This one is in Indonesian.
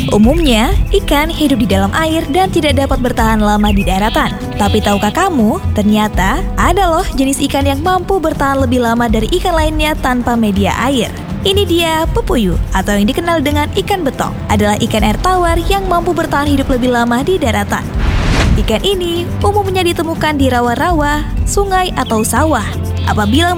Umumnya, ikan hidup di dalam air dan tidak dapat bertahan lama di daratan. Tapi tahukah kamu, ternyata ada loh jenis ikan yang mampu bertahan lebih lama dari ikan lainnya tanpa media air. Ini dia pepuyu, atau yang dikenal dengan ikan betok, adalah ikan air tawar yang mampu bertahan hidup lebih lama di daratan. Ikan ini umumnya ditemukan di rawa-rawa, sungai, atau sawah. Apabila